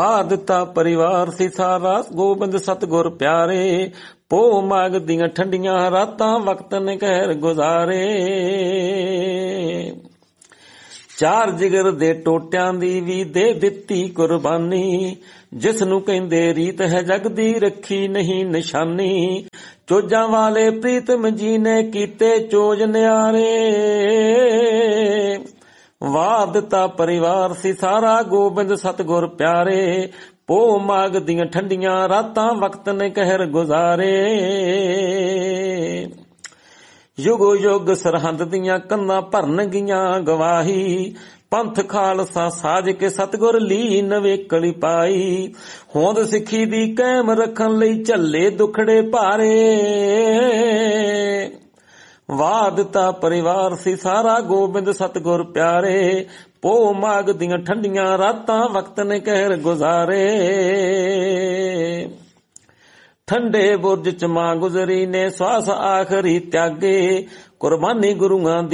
ਆ ਦਿੱਤਾ ਪਰਿਵਾਰ ਸੀ ਸਾਰਾ ਗੋਬਿੰਦ ਸਤਿਗੁਰ ਪਿਆਰੇ। ਪੋ ਮਾਘ ਦੀਆਂ ਠੰਡੀਆਂ ਰਾਤਾਂ ਵਕਤ ਨੇ ਕਹਿਰ ਗੁਜ਼ਾਰੇ। ਚਾਰ ਜਿਗਰ ਦੇ ਟੋਟਿਆਂ ਦੀ ਵੀ ਦੇ ਦਿੱਤੀ ਕੁਰਬਾਨੀ। ਜਿਸ ਨੂੰ ਕਹਿੰਦੇ ਰੀਤ ਹੈ ਜਗ ਦੀ ਰੱਖੀ ਨਹੀਂ ਨਿਸ਼ਾਨੀ। ਚੋਜਾਂ ਵਾਲੇ ਪ੍ਰੀਤਮ ਜੀ ਨੇ ਕੀਤੇ ਚੋਜ ਨਿਆਰੇ। ਵਾਹ ਦਿੱਤਾ ਪਰਿਵਾਰ ਸੀ ਸਾਰਾ ਗੋਬਿੰਦ ਸਤਿਗੁਰ ਪਿਆਰੇ। ਪੋ ਮਾਘ ਦੀਆਂ ਠੰਡੀਆਂ ਰਾਤਾਂ ਵਕਤ ਨੇ ਕਹਿਰ ਗੁਜ਼ਾਰੇ। ਯੁਗੋ ਯੁਗ ਸਰਹੰਦ ਦੀਆਂ ਕੰਨਾਂ ਭਰਨਗੀਆਂ ਗਵਾਹੀ। ਪੰਥ ਖਾਲਸਾ ਸਾਜ ਕੇ ਸਤਿਗੁਰ ਲੀ ਨਵੇਕਲੀ ਪਾਈ। ਹੋਂਦ ਸਿੱਖੀ ਦੀ ਕਾਇਮ ਰੱਖਣ ਲਈ ਝੱਲੇ ਦੁਖੜੇ ਭਾਰੇ। ਵਾਹ ਦਿੱਤਾ ਪਰਿਵਾਰ ਸੀ ਸਾਰਾ ਗੋਬਿੰਦ ਸਤਿਗੁਰ ਪਿਆਰੇ। ਪੋ ਮਾਘ ਦੀਆਂ ਠੰਡੀਆਂ ਰਾਤਾਂ ਵਕਤ ਨੇ ਕਹਿਰ ਗੁਜ਼ਾਰੇ। ਠੰਡੇ ਬੁਰਜ ਚ ਮਾਂ ਗੁਜ਼ਰੀ ਨੇ ਸਵਾਸ ਆਖਰੀ ਤਿਆਗੇ। ਕੁਰਬਾਨੀ ਗੁਰੂਆਂ ਦੀ